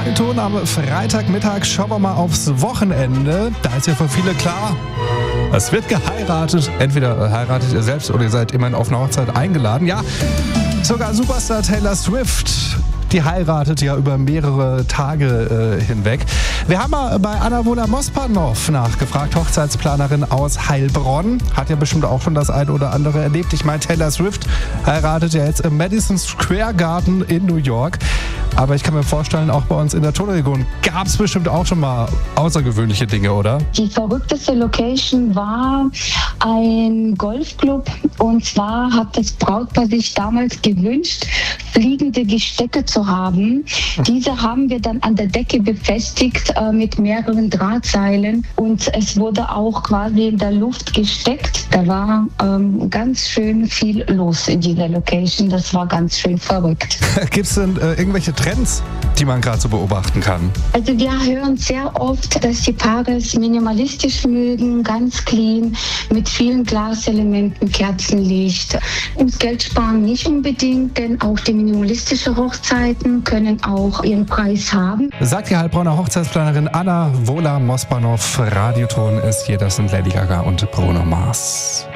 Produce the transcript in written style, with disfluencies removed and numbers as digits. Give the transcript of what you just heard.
Radioton am Freitagmittag. Schauen wir mal aufs Wochenende. Da ist ja für viele klar, es wird geheiratet. Entweder heiratet ihr selbst oder ihr seid immerhin auf eine Hochzeit eingeladen. Ja, sogar Superstar Taylor Swift, die heiratet ja über mehrere Tage hinweg. Wir haben mal bei Anna Wohler-Mospanov nachgefragt, Hochzeitsplanerin aus Heilbronn. Hat ja bestimmt auch schon das eine oder andere erlebt. Ich meine, Taylor Swift heiratet ja jetzt im Madison Square Garden in New York. Aber ich kann mir vorstellen, auch bei uns in der Tonregion gab es bestimmt auch schon mal außergewöhnliche Dinge, oder? Die verrückteste Location war ein Golfclub. Und zwar hat das Brautpaar sich damals gewünscht, fliegende Gestecke zu haben. Diese haben wir dann an der Decke befestigt mit mehreren Drahtseilen. Und es wurde auch quasi in der Luft gesteckt. Da war ganz schön viel los in dieser Location. Das war ganz schön verrückt. Gibt es denn irgendwelche Trends, die man gerade so beobachten kann? Also wir hören sehr oft, dass die Paare es minimalistisch mögen, ganz clean, mit vielen Glaselementen, Kerzenlicht. Ums Geld sparen nicht unbedingt, denn auch die minimalistischen Hochzeiten können auch ihren Preis haben. Sagt die Heilbronner Hochzeitsplanerin Anna Wohler-Mospanov. Radioton ist hier, das sind Lady Gaga und Bruno Mars.